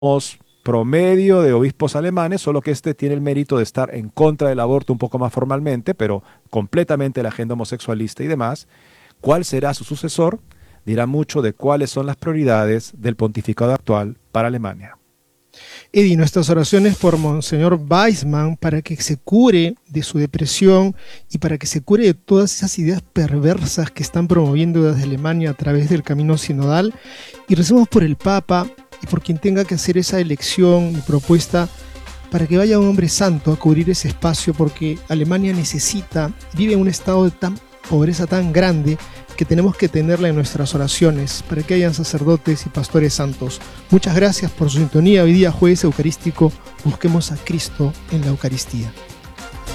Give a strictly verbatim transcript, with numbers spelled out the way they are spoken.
promedio de obispos alemanes, solo que este tiene el mérito de estar en contra del aborto un poco más formalmente, pero completamente la agenda homosexualista y demás. ¿Cuál será su sucesor? Dirá mucho de cuáles son las prioridades del pontificado actual para Alemania. Eddie, nuestras oraciones por Monseñor Weissmann para que se cure de su depresión y para que se cure de todas esas ideas perversas que están promoviendo desde Alemania a través del camino sinodal. Y recemos por el Papa y por quien tenga que hacer esa elección y propuesta para que vaya un hombre santo a cubrir ese espacio, porque Alemania necesita, vive en un estado de tan, pobreza tan grande que tenemos que tenerla en nuestras oraciones para que hayan sacerdotes y pastores santos. Muchas gracias por su sintonía. Hoy día, jueves eucarístico, busquemos a Cristo en la Eucaristía.